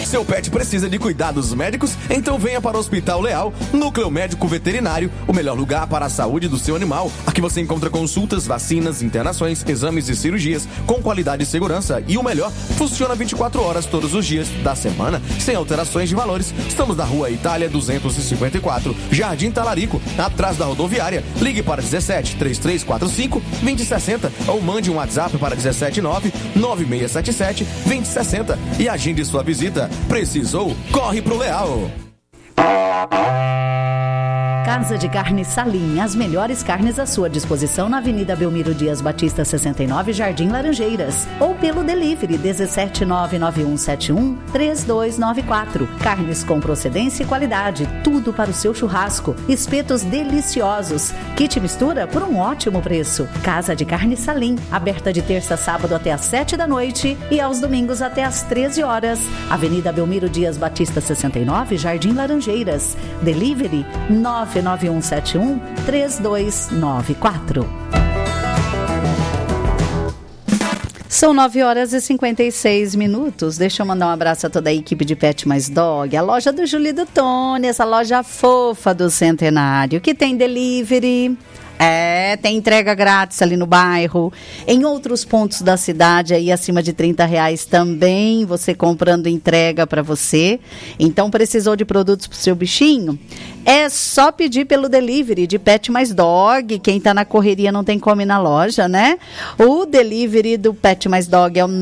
Seu pet precisa de cuidados médicos? Então venha para o Hospital Leal, Núcleo Médico Veterinário, o melhor lugar para a saúde do seu animal. Aqui você encontra consultas, vacinas, internações, exames e cirurgias com qualidade e segurança. E o melhor, funciona 24 horas todos os dias da semana, sem alterações de valores. Estamos na Rua Itália 254, Jardim Talarico, atrás da rodoviária. Ligue para 17 3345 2060 ou mande um WhatsApp para 179 9677 2060 e agende sua visita. Precisou? Corre pro Leal. Casa de Carne Salim, as melhores carnes à sua disposição na Avenida Belmiro Dias Batista 69, Jardim Laranjeiras, ou pelo delivery 17991713294. Carnes com procedência e qualidade, tudo para o seu churrasco, espetos deliciosos, kit mistura por um ótimo preço. Casa de Carne Salim, aberta de terça a sábado até às 7 da noite e aos domingos até às 13 horas. Avenida Belmiro Dias Batista 69, Jardim Laranjeiras. Delivery 991713294. São 9h56. Deixa eu mandar um abraço a toda a equipe de Pet Mais Dog, a loja do Júlio do Tony, essa loja fofa do Centenário, que tem delivery. Tem entrega grátis ali no bairro. Em outros pontos da cidade, aí acima de R$30 também, você comprando entrega para você. Então, precisou de produtos para o seu bichinho? É só pedir pelo delivery de Pet Mais Dog. Quem tá na correria não tem como ir na loja, né? O delivery do Pet Mais Dog é o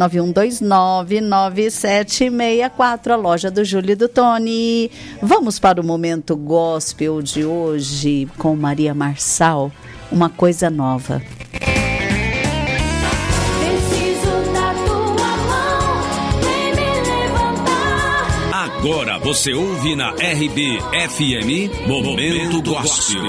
991299764, a loja do Júlio e do Tony. Vamos para o momento gospel de hoje com Maria Marçal. Uma coisa nova. Preciso da tua mão, vem me levantar. Agora você ouve na RBFM Momento Gospel.